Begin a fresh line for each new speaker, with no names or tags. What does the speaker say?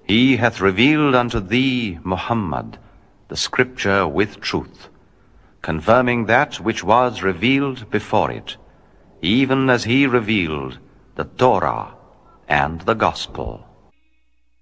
He hath revealed unto thee, Muhammad, the Scripture with truth, confirming that which was revealed before it, even as he revealed the Torah and the Gospel.